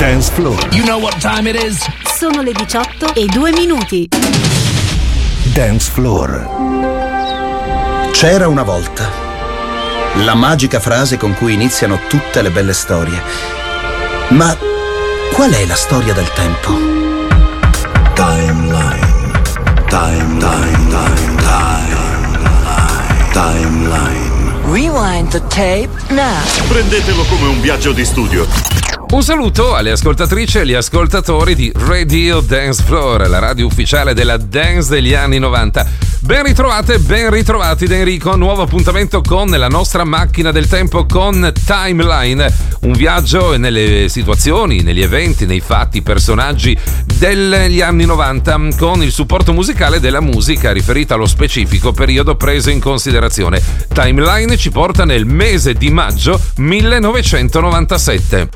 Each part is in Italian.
Dance Floor. You know what time it is? Sono le 18:02. Dance Floor. C'era una volta. La magica frase con cui iniziano tutte le belle storie. Ma qual è la storia del tempo? Timeline. Rewind the tape now. Prendetelo come un viaggio di studio. Un saluto alle ascoltatrici e agli ascoltatori di Radio Dance Floor, la radio ufficiale della dance degli anni 90. Ben ritrovate, ben ritrovati da Enrico. Nuovo appuntamento con la nostra macchina del tempo con Timeline. Un viaggio nelle situazioni, negli eventi, nei fatti, personaggi degli anni 90 con il supporto musicale della musica riferita allo specifico periodo preso in considerazione. Timeline ci porta nel mese di maggio 1997.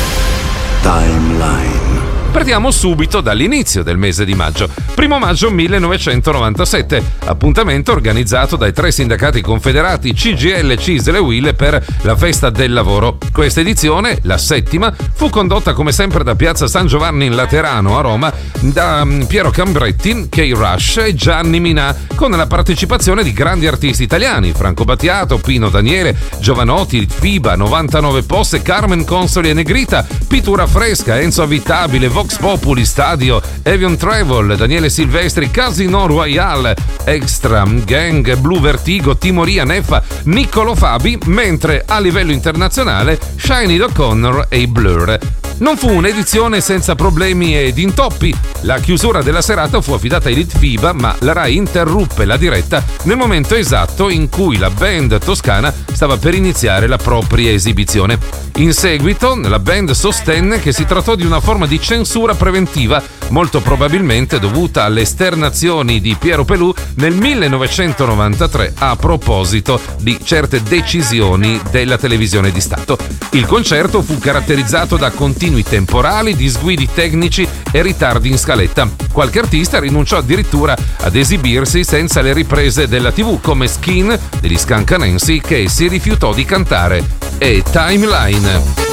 Timeline. Partiamo subito dall'inizio del mese di maggio. 1 maggio 1997, appuntamento organizzato dai 3 sindacati confederati CGIL, CISL e UIL per la festa del lavoro. Questa edizione, la 7ª, fu condotta come sempre da Piazza San Giovanni in Laterano a Roma da Piero Cambretti, Kay Rush e Gianni Minà, con la partecipazione di grandi artisti italiani: Franco Battiato, Pino Daniele, Giovanotti, FIBA, 99 Posse, Carmen Consoli e Negrita, Pittura Fresca, Enzo Abitabile, Vox Populi, Stadio, Avion Travel, Daniele Silvestri, Casino Royale, Extra, Gang, Blue Vertigo, Timoria, Neffa, Niccolo Fabi, mentre a livello internazionale Shiny O'Connor e i Blur. Non fu un'edizione senza problemi ed intoppi. La chiusura della serata fu affidata ai Elite FIBA, ma la Rai interruppe la diretta nel momento esatto in cui la band toscana stava per iniziare la propria esibizione. In seguito, la band sostenne che si trattò di una forma di censura preventiva, molto probabilmente dovuta alle esternazioni di Piero Pelù nel 1993 a proposito di certe decisioni della televisione di Stato. Il concerto fu caratterizzato da continui temporali, disguidi tecnici e ritardi in scaletta. Qualche artista rinunciò addirittura ad esibirsi senza le riprese della TV, come Skin degli Scancanensi, che si rifiutò di cantare, e Timeline.